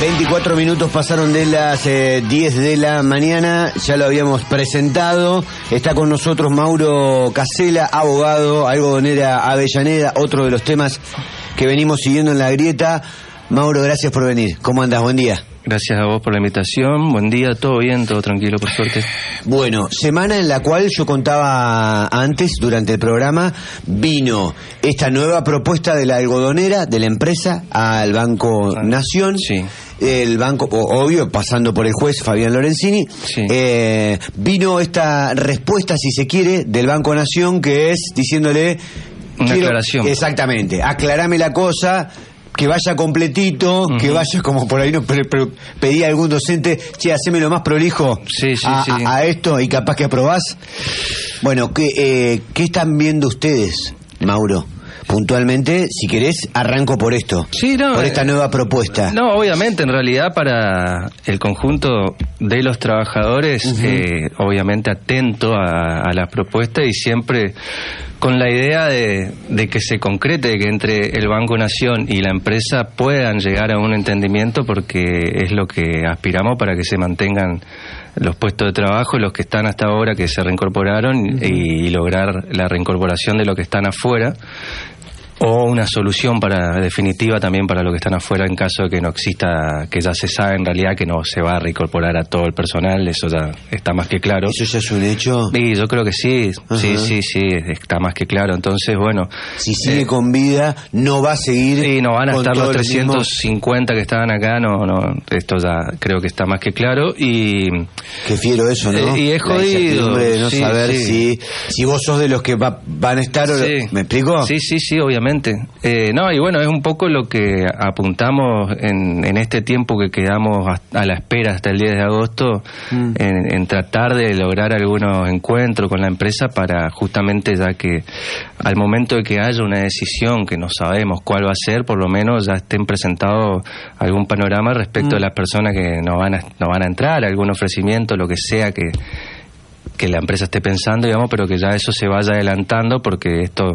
24 minutos pasaron de las 10 de la mañana, ya lo habíamos presentado. Está con nosotros Mauro Casela, abogado, algodonera Avellaneda, otro de los temas que venimos siguiendo en La Grieta. Mauro, gracias por venir. ¿Cómo andás? Buen día. Gracias a vos por la invitación. Buen día, todo bien, todo tranquilo, por suerte. Bueno, semana en la cual yo contaba antes, durante el programa, vino esta nueva propuesta de la algodonera, de la empresa, al Banco Nación. Sí. El banco, obvio, pasando por el juez Fabián Lorenzini. Sí. Vino esta respuesta, si se quiere, del Banco Nación, que es diciéndole... Una aclaración. Exactamente, aclarame la cosa... Que vaya completito, que vaya como por ahí no pedía algún docente, che, hacémelo más prolijo a esto y capaz que aprobás. Bueno, ¿qué están viendo ustedes, Mauro? Puntualmente, si querés, arranco por esto, por esta nueva propuesta. No, obviamente, en realidad para el conjunto de los trabajadores, obviamente atento a la propuesta y siempre con la idea de que se concrete, de que entre el Banco Nación y la empresa puedan llegar a un entendimiento, porque es lo que aspiramos para que se mantengan los puestos de trabajo, los que están hasta ahora, que se reincorporaron, y lograr la reincorporación de los que están afuera, o una solución definitiva también para los que están afuera en caso de que no exista, que ya se sabe en realidad que no se va a reincorporar a todo el personal. Eso ya está más que claro. ¿Eso ya es un hecho? Sí, yo creo que sí. Sí, está más que claro. Entonces, bueno, si sigue con vida, no va a seguir. Sí, no van a estar los 350 que estaban acá, no, esto ya creo que está más que claro. Y qué fiero eso, ¿no? Y es jodido de no saber si vos sos de los que van a estar. ¿Me explico? Sí, obviamente. No, y bueno, es un poco lo que apuntamos en este tiempo que quedamos a la espera hasta el 10 de agosto, en tratar de lograr algunos encuentros con la empresa para justamente, ya que al momento de que haya una decisión que no sabemos cuál va a ser, por lo menos ya estén presentados algún panorama respecto de las personas que no van a entrar, algún ofrecimiento, lo que sea que la empresa esté pensando, digamos, pero que ya eso se vaya adelantando, porque esto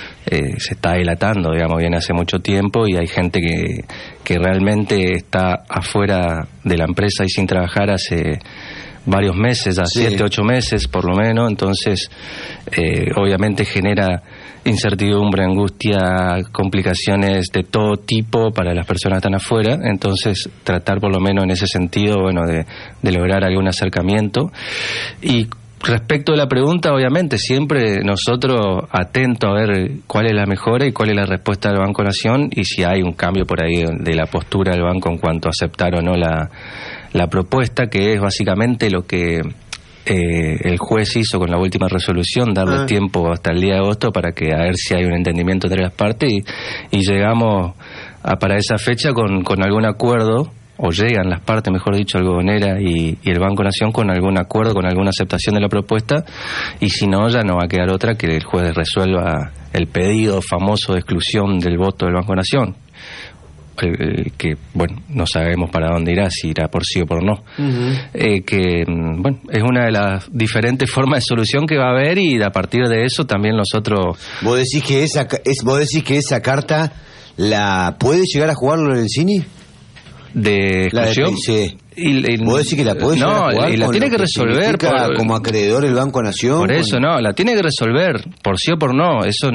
se está dilatando, digamos, viene hace mucho tiempo y hay gente que realmente está afuera de la empresa y sin trabajar hace varios meses, ya 7, 8 meses por lo menos. Entonces obviamente genera incertidumbre, angustia, complicaciones de todo tipo para las personas que están afuera. Entonces tratar por lo menos en ese sentido, bueno, de lograr algún acercamiento. Y respecto a la pregunta, obviamente, siempre nosotros atentos a ver cuál es la mejora y cuál es la respuesta del Banco Nación, y si hay un cambio por ahí de la postura del banco en cuanto a aceptar o no la propuesta, que es básicamente lo que el juez hizo con la última resolución, darle tiempo hasta el día de agosto para que a ver si hay un entendimiento entre las partes y llegamos para esa fecha con algún acuerdo, o llegan las partes, mejor dicho, algodonera y el Banco Nación, con algún acuerdo, con alguna aceptación de la propuesta, y si no, ya no va a quedar otra que el juez resuelva el pedido famoso de exclusión del voto del Banco Nación, que, bueno, no sabemos para dónde irá, si irá por sí o por no. Que, bueno, es una de las diferentes formas de solución que va a haber, y a partir de eso también nosotros... ¿Vos decís que esa carta la puede llegar a jugar Lorenzini? ¿De exclusión? Sí. ¿Vos decís que la podés llegar a jugar? Y la tiene que resolver como acreedor el Banco Nación. Por eso la tiene que resolver, por sí o por no. Eso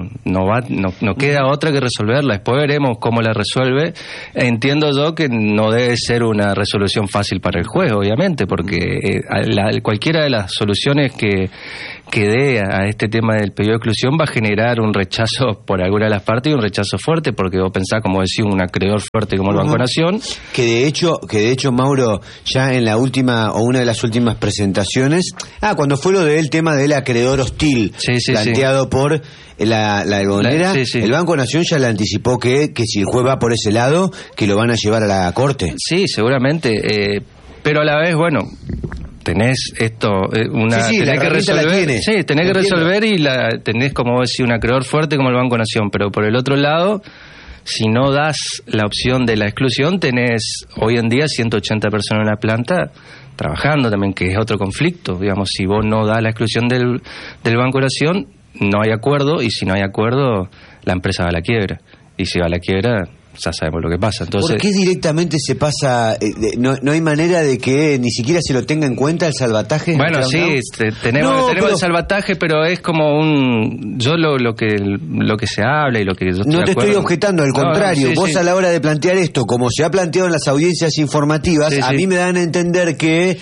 no queda otra que resolverla. Después veremos cómo la resuelve. Entiendo yo que no debe ser una resolución fácil para el juez, obviamente, porque cualquiera de las soluciones que dé a este tema del pedido de exclusión va a generar un rechazo por alguna de las partes, y un rechazo fuerte, porque vos pensás, como decía, un acreedor fuerte como el Banco Nación. Que de hecho, Mauro, ya en la última o una de las últimas presentaciones, cuando fue lo del tema del acreedor hostil, planteado por la algodonera, el Banco Nación ya le anticipó que si el juez va por ese lado, que lo van a llevar a la corte. Sí, seguramente, pero a la vez, bueno, tenés esto, tenés que resolver, tenés que resolver, y tenés, como vos decís, un acreedor fuerte como el Banco Nación, pero por el otro lado, si no das la opción de la exclusión, tenés hoy en día 180 personas en la planta trabajando también, que es otro conflicto. Digamos, si vos no das la exclusión del Banco Nación, no hay acuerdo, y si no hay acuerdo, la empresa va a la quiebra. Y si va a la quiebra, ya sabemos lo que pasa. Entonces, ¿por qué directamente se pasa? No hay manera de que ni siquiera se lo tenga en cuenta el salvataje. Bueno, sí, tenemos el salvataje, pero es como lo que se habla y lo que yo no te estoy objetando, al contrario, vos a la hora de plantear esto, como se ha planteado en las audiencias informativas, a mí me dan a entender que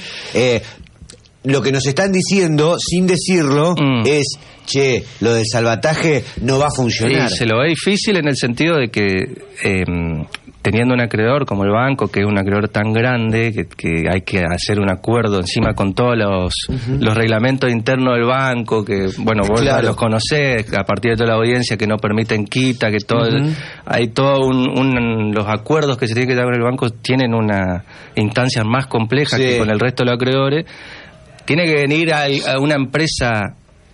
lo que nos están diciendo, sin decirlo, es, che, lo del salvataje no va a funcionar. Sí, se lo ve difícil en el sentido de que teniendo un acreedor como el banco, que es un acreedor tan grande, que hay que hacer un acuerdo encima con todos los reglamentos internos del banco, que, bueno, vos los conocés, a partir de toda la audiencia, que no permiten quita, que todo hay todo los acuerdos que se tienen que dar con el banco tienen una instancia más compleja que con el resto de los acreedores. Tiene que venir a una empresa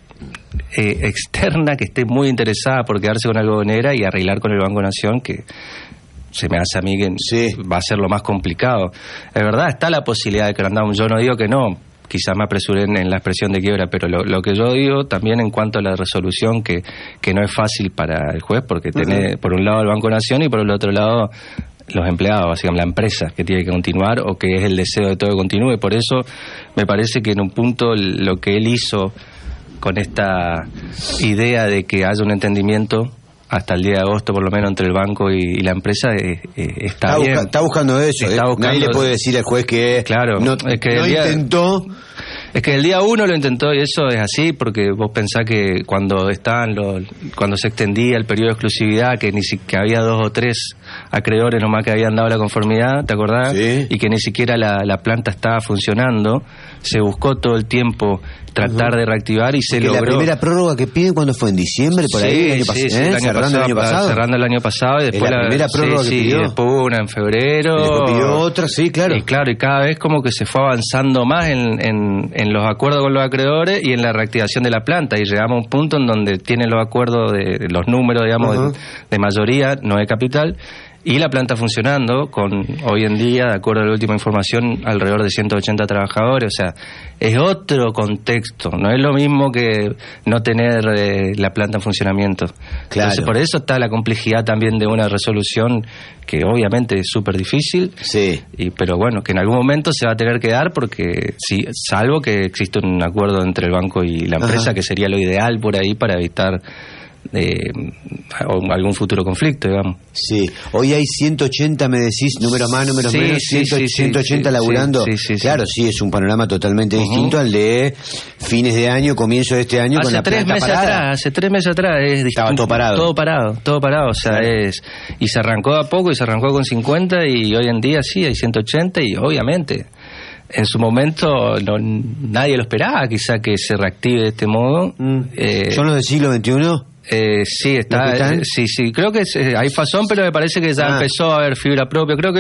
externa que esté muy interesada por quedarse con Algodonera y arreglar con el Banco Nación, que se me hace a mí que va a ser lo más complicado. Es verdad, está la posibilidad de que andamos. Yo no digo que no, quizás me apresuré en la expresión de quiebra, pero lo que yo digo también en cuanto a la resolución, que no es fácil para el juez, porque tiene por un lado el Banco Nación y por el otro lado los empleados, básicamente la empresa que tiene que continuar o que es el deseo de todo que continúe. Por eso me parece que en un punto lo que él hizo con esta idea de que haya un entendimiento hasta el día de agosto, por lo menos, entre el banco y la empresa, está bien. Está buscando eso. Nadie le puede decir al juez que intentó. Es que el día 1 lo intentó, y eso es así, porque vos pensás que cuando se extendía el periodo de exclusividad, que había 2 o 3 acreedores nomás que habían dado la conformidad, ¿te acordás? Sí. Y que ni siquiera la planta estaba funcionando, se buscó todo el tiempo tratar de reactivar y se logró. ¿La primera prórroga que piden cuando fue? ¿En diciembre? ¿Por ahí? ¿El año pasado? Cerrando el año pasado, y después la primera prórroga que pidió. Y después hubo una en febrero. Y después pidió otra, sí, claro. Y claro, y cada vez como que se fue avanzando más en los acuerdos con los acreedores y en la reactivación de la planta, y llegamos a un punto en donde tienen los acuerdos de los números, digamos, de mayoría, no de capital, y la planta funcionando con, hoy en día, de acuerdo a la última información, alrededor de 180 trabajadores. O sea, es otro contexto, no es lo mismo que no tener la planta en funcionamiento. Claro. Entonces, por eso está la complejidad también de una resolución que obviamente es súper difícil, pero bueno, que en algún momento se va a tener que dar, porque salvo que existe un acuerdo entre el banco y la empresa, que sería lo ideal por ahí para evitar algún futuro conflicto, digamos. Sí, hoy hay 180, me decís, número más, número menos, 180 laburando. Claro, sí, es un panorama totalmente distinto al de fines de año, comienzo de este año, con la planta parada. Hace 3 meses atrás es distinto. Estaba todo parado, o sea, y se arrancó a poco, y se arrancó con 50, y hoy en día hay 180, y obviamente en su momento nadie lo esperaba, quizá, que se reactive de este modo. ¿Son los del siglo XXI? Sí, creo que hay Fasón, pero me parece que ya empezó a haber fibra propia. Creo que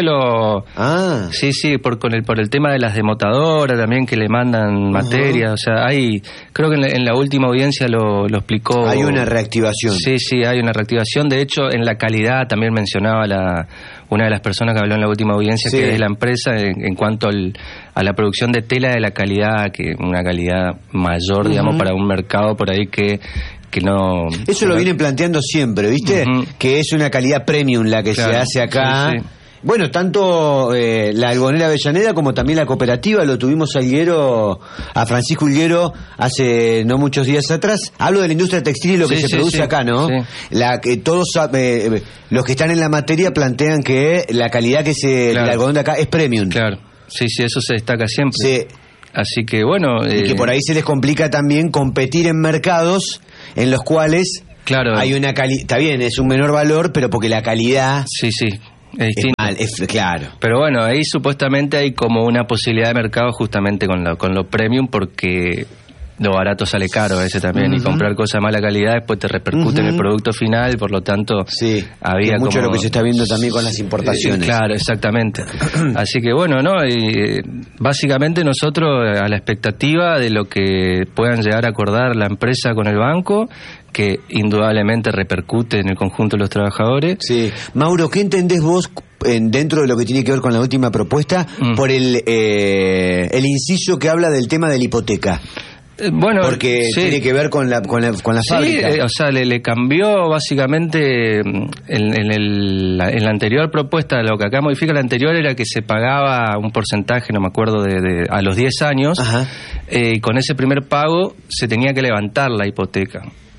por el tema de las demotadoras también, que le mandan materia. O sea, creo que en la última audiencia lo explicó. Hay una reactivación. Sí, hay una reactivación. De hecho, en la calidad también mencionaba una de las personas que habló en la última audiencia, que es la empresa, en cuanto a la producción de tela, de la calidad, que una calidad mayor, digamos, para un mercado por ahí que no. Eso lo vienen planteando siempre, ¿viste? Que es una calidad premium la que se hace acá. Bueno, tanto la Algodonera Avellaneda como también la cooperativa. Lo tuvimos a Francisco Higuero hace no muchos días atrás. Hablo de la industria textil y lo que se produce acá, ¿no? La que todos los que están en la materia plantean que la calidad de la algodón de acá es premium. Claro, sí, eso se destaca siempre. Sí. Así que bueno. Y que por ahí se les complica también competir en mercados en los cuales hay una calidad. Está bien, es un menor valor, pero porque la calidad. Sí. Es distinto. Claro. Pero bueno, ahí supuestamente hay como una posibilidad de mercado justamente con lo premium, porque lo barato sale caro ese también, y comprar cosas de mala calidad después te repercute en el producto final, por lo tanto había mucho lo que se está viendo también con las importaciones. Claro, exactamente. Así que bueno, y básicamente nosotros a la expectativa de lo que puedan llegar a acordar la empresa con el banco, que indudablemente repercute en el conjunto de los trabajadores. Sí. Mauro, ¿qué entendés vos dentro de lo que tiene que ver con la última propuesta por el inciso que habla del tema de la hipoteca? Bueno, porque tiene que ver con la fábrica. O sea, le cambió básicamente en la anterior propuesta. Lo que acá modifica la anterior era que se pagaba un porcentaje, no me acuerdo, a los 10 años. Y con ese primer pago se tenía que levantar la hipoteca.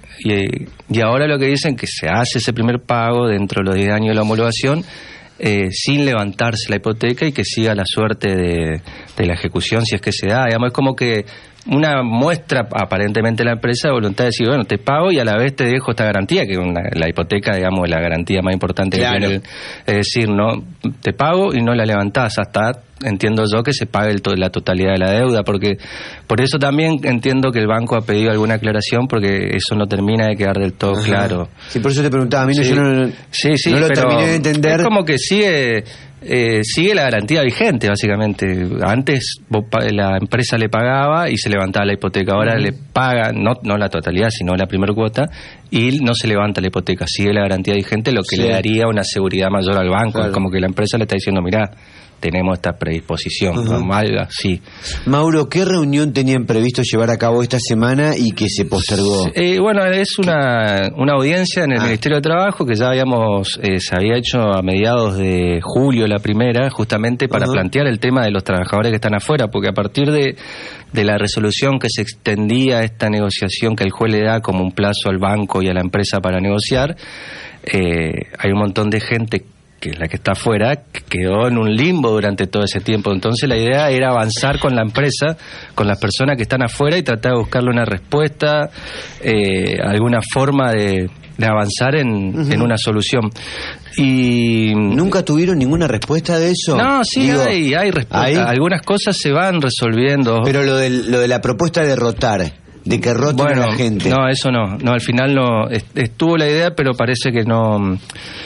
Y ahora lo que dicen que se hace ese primer pago dentro de los 10 años de la homologación, sin levantarse la hipoteca, y que siga la suerte de la ejecución si es que se da. Digamos, es como que una muestra aparentemente la empresa de voluntad de decir, bueno, te pago y a la vez te dejo esta garantía, que la hipoteca, digamos, es la garantía más importante que tiene. Es decir, no te pago y no la levantás hasta, entiendo yo, que se pague la totalidad de la deuda, porque por eso también entiendo que el banco ha pedido alguna aclaración, porque eso no termina de quedar del todo claro. Sí, por eso te preguntaba, a mí yo no lo terminé de entender. Es como que sigue la garantía vigente, básicamente. Antes la empresa le pagaba y se levantaba la hipoteca. Ahora le paga, no la totalidad, sino la primera cuota, y no se levanta la hipoteca. Sigue la garantía vigente, lo que le daría una seguridad mayor al banco. Claro. Es como que la empresa le está diciendo, mirá, tenemos esta predisposición, normal, así. Mauro, ¿qué reunión tenían previsto llevar a cabo esta semana y que se postergó? Bueno, es una audiencia en el Ministerio de Trabajo que ya se había hecho a mediados de julio, la primera, justamente para plantear el tema de los trabajadores que están afuera, porque a partir de la resolución que se extendía esta negociación que el juez le da como un plazo al banco y a la empresa para negociar, hay un montón de gente que es la que está afuera, que quedó en un limbo durante todo ese tiempo. Entonces la idea era avanzar con la empresa, con las personas que están afuera, y tratar de buscarle una respuesta, alguna forma de avanzar en una solución. Y ¿nunca tuvieron ninguna respuesta de eso? No, sí, hay respuesta. Algunas cosas se van resolviendo. Pero lo de la propuesta de rotar, de que roten a la gente. No, eso no, al final no. Estuvo la idea, pero parece que no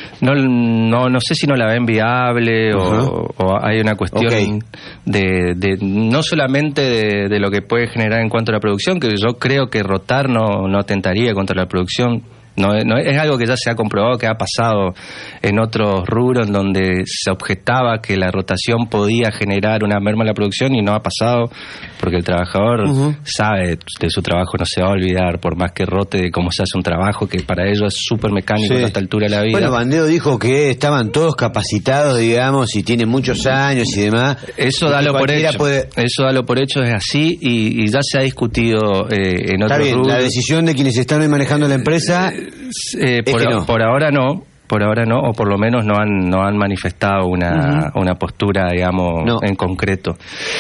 sé si no la ven viable o hay una cuestión de no solamente de lo que puede generar en cuanto a la producción, que yo creo que rotar no atentaría contra la producción. No, es algo que ya se ha comprobado, que ha pasado en otros rubros en donde se objetaba que la rotación podía generar una merma en la producción, y no ha pasado, porque el trabajador sabe de su trabajo, no se va a olvidar, por más que rote, de cómo se hace un trabajo que para ellos es súper mecánico a esta altura de la vida. Bueno, Bandeo dijo que estaban todos capacitados, digamos, y tienen muchos años y demás. Eso dalo por hecho. Eso dalo por hecho, es así, y ya se ha discutido en otros rubros. La decisión de quienes están manejando la empresa... Por ahora no, o por lo menos no han manifestado una postura, digamos, en concreto.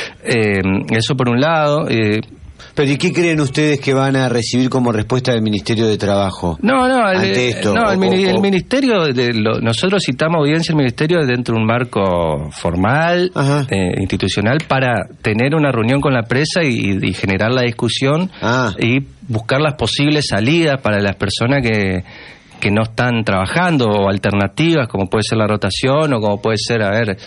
Eso por un lado. Pero ¿y qué creen ustedes que van a recibir como respuesta del Ministerio de Trabajo? Ante esto. El Ministerio, nosotros citamos audiencia al Ministerio dentro de un marco formal, institucional, para tener una reunión con la empresa y generar la discusión y buscar las posibles salidas para las personas que no están trabajando, o alternativas, como puede ser la rotación, o como puede ser,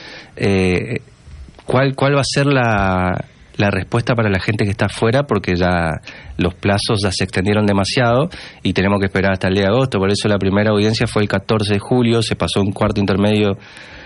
¿cuál va a ser la respuesta para la gente que está afuera? Porque ya los plazos ya se extendieron demasiado y tenemos que esperar hasta el día de agosto. Por eso la primera audiencia fue el 14 de julio, se pasó un cuarto intermedio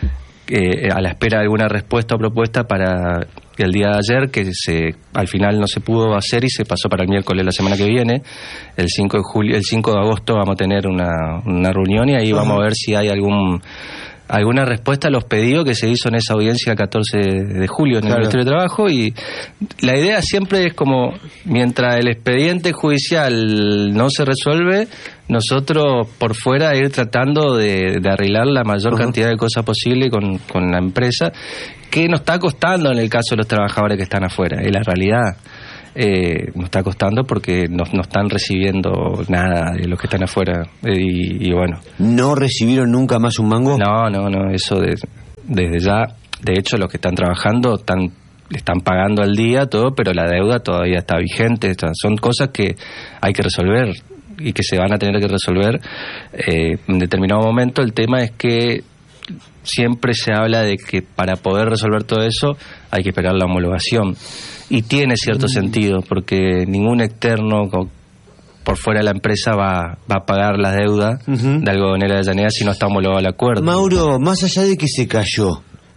a la espera de alguna respuesta o propuesta para el día de ayer, que al final no se pudo hacer y se pasó para el miércoles de la semana que viene. El 5 de agosto vamos a tener una reunión, y ahí vamos a ver si hay alguna respuesta a los pedidos que se hizo en esa audiencia el 14 de julio en el Ministerio de Trabajo. Y la idea siempre es como, mientras el expediente judicial no se resuelve, nosotros por fuera ir tratando de arreglar la mayor cantidad de cosas posible con la empresa, que nos está costando en el caso de los trabajadores que están afuera. Es la realidad. Nos está costando porque no están recibiendo nada de los que están afuera, y bueno. ¿No recibieron nunca más un mango? No, eso desde ya. De hecho, los que están trabajando están pagando al día todo, pero la deuda todavía está vigente. Son cosas que hay que resolver y que se van a tener que resolver en determinado momento. El tema es que siempre se habla de que para poder resolver todo eso hay que esperar la homologación, y tiene cierto sentido, porque ningún externo por fuera de la empresa va a pagar la deuda de Algodonera de Avellaneda si no está homologado el acuerdo. Mauro, más allá de que se cayó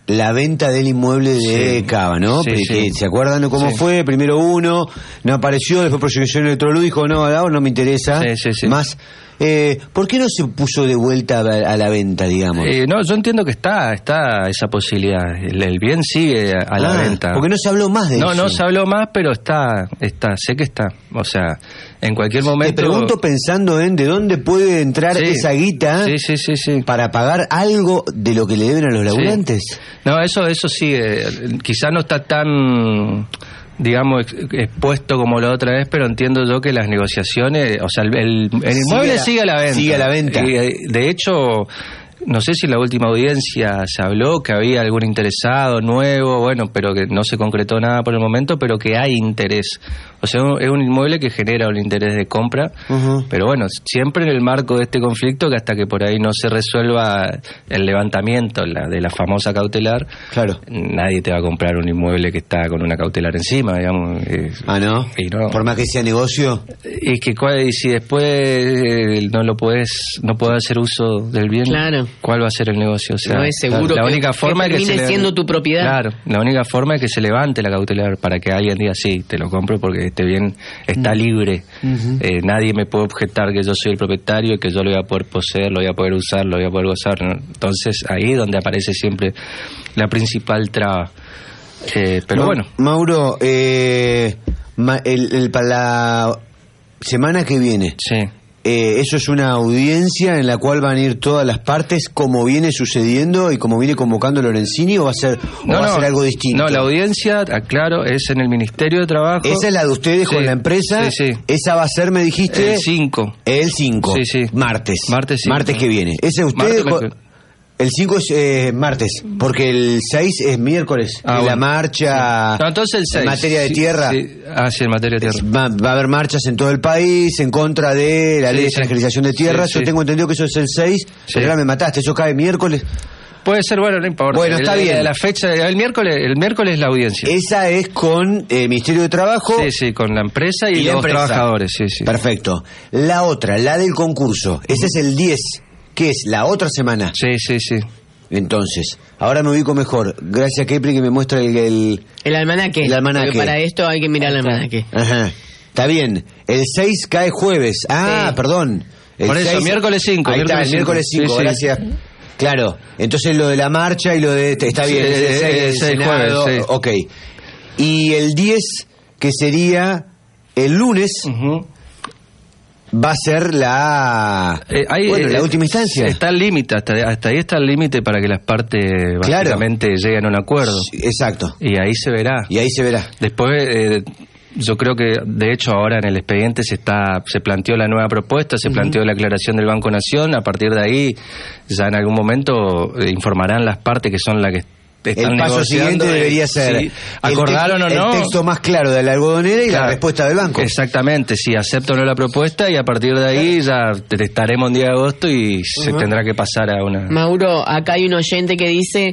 la venta del inmueble de Cava, ¿no? Sí. ¿Se acuerdan cómo fue? Primero uno, no apareció, después Proyección Electroluz dijo, no, ahora no me interesa más. ¿Por qué no se puso de vuelta a la venta, digamos? No, yo entiendo que está esa posibilidad. El bien sigue a la venta. Porque no se habló más de eso. No se habló más, pero está, sé que está. O sea, en cualquier momento... Te pregunto pensando en de dónde puede entrar esa guita para pagar algo de lo que le deben a los laburantes. No, eso sí, quizá no está tan... digamos, expuesto como la otra vez, pero entiendo yo que las negociaciones, o sea, el inmueble sigue a la venta. Sigue a la venta. De hecho, no sé si en la última audiencia se habló que había algún interesado nuevo, bueno, pero que no se concretó nada por el momento, pero que hay interés. O sea, es un inmueble que genera un interés de compra, pero bueno, siempre en el marco de este conflicto, que hasta que por ahí no se resuelva el levantamiento de la famosa cautelar, nadie te va a comprar un inmueble que está con una cautelar encima, digamos. ¿No? Por más que sea negocio. Y que si después no puedes hacer uso del bien, ¿cuál va a ser el negocio? O sea, no es seguro la única forma que termine siendo tu propiedad. Claro, la única forma es que se levante la cautelar para que alguien diga, sí, te lo compro porque este bien está libre. Nadie me puede objetar que yo soy el propietario y que yo lo voy a poder poseer, lo voy a poder usar, lo voy a poder gozar, ¿no? Entonces ahí es donde aparece siempre la principal traba. Pero bueno. Mauro, para la semana que viene, ¿eso es una audiencia en la cual van a ir todas las partes como viene sucediendo y como viene convocando Lorenzini, o va a ser algo distinto? No, la audiencia, aclaro, es en el Ministerio de Trabajo. Esa es la de ustedes con la empresa. Esa va a ser, me dijiste, el 5. El 5. Martes 5. Martes que viene. Ese ustedes el 5 es martes, porque el 6 es miércoles. La marcha. No, entonces el 6. En materia de tierra. Sí, en materia de tierra. Va a haber marchas en todo el país en contra de la ley de extranjerización de tierras. Yo tengo entendido que eso es el 6. Pero ahora me mataste, eso cae miércoles. Puede ser, bueno, no importa. Bueno, está bien. La fecha, el miércoles es la audiencia. Esa es con el Ministerio de Trabajo. Sí, con la empresa y los trabajadores. Sí. Perfecto. La otra, la del concurso. Ese es el 10. ¿Qué es? ¿La otra semana? Sí. Entonces, ahora me ubico mejor. Gracias a Kepri que me muestra el almanaque. El almanaque. Porque para esto hay que mirar el almanaque. Ajá. Está bien. El 6 cae jueves. Perdón. Por eso, 6, miércoles 5. Ahí está, el miércoles 5, gracias. Claro. Entonces lo de la marcha y lo de... Está bien, el 6 Senado. Jueves, ok. Y el 10, que sería el lunes... va a ser la última instancia. Está el límite, hasta ahí está el límite para que las partes básicamente lleguen a un acuerdo. Exacto. Y ahí se verá. Después, yo creo que, de hecho, ahora en el expediente se planteó la nueva propuesta, se planteó la aclaración del Banco Nación. A partir de ahí, ya en algún momento informarán las partes que son las que el paso siguiente debería ser acordaron o no el texto más claro de la algodonera y la respuesta del banco. Exactamente, si acepta o no la propuesta, y a partir de ahí ya estaremos en día de agosto y se tendrá que pasar a una... Mauro, acá hay un oyente que dice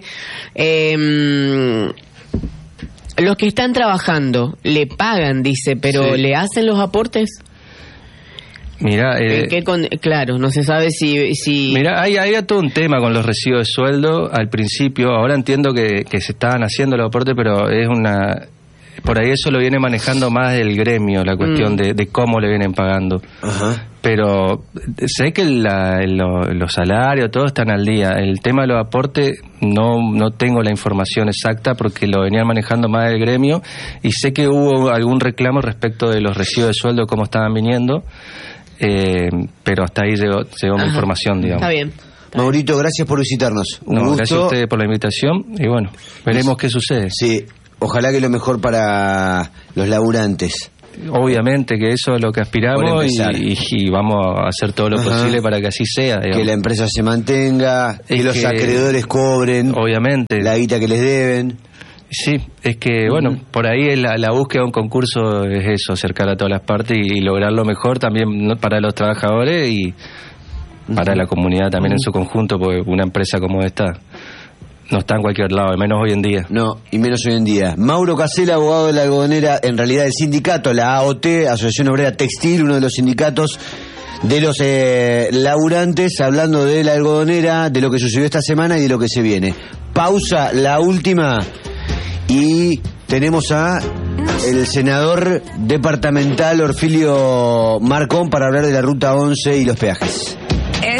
los que están trabajando le pagan, dice, pero ¿le hacen los aportes? Mira, claro, no se sabe si... Mira, hay todo un tema con los recibos de sueldo al principio. Ahora entiendo que se estaban haciendo los aportes, pero es por ahí eso lo viene manejando más el gremio, la cuestión de cómo le vienen pagando. Pero sé que los salarios, todos están al día. El tema de los aportes no tengo la información exacta porque lo venían manejando más el gremio, y sé que hubo algún reclamo respecto de los recibos de sueldo, cómo estaban viniendo. Pero hasta ahí llegó mi información, digamos. Está bien. Maurito, gracias por visitarnos. Un gusto. Gracias a ustedes por la invitación y bueno, veremos qué sucede. Sí, ojalá que lo mejor para los laburantes. Obviamente que eso es lo que aspiramos y vamos a hacer todo lo posible para que así sea, digamos. Que la empresa se mantenga, que los acreedores cobren, obviamente, la guita que les deben. Sí, es que, bueno, por ahí la búsqueda de un concurso es eso, acercar a todas las partes y lograr lo mejor también para los trabajadores y para la comunidad también en su conjunto, porque una empresa como esta no está en cualquier lado, al menos hoy en día. No, y menos hoy en día. Mauro Casella, abogado de la algodonera, en realidad del sindicato, la AOT, Asociación Obrera Textil, uno de los sindicatos de los laburantes, hablando de la algodonera, de lo que sucedió esta semana y de lo que se viene. Pausa, la última, y tenemos a el senador departamental Orfilio Marcón para hablar de la Ruta 11 y los peajes.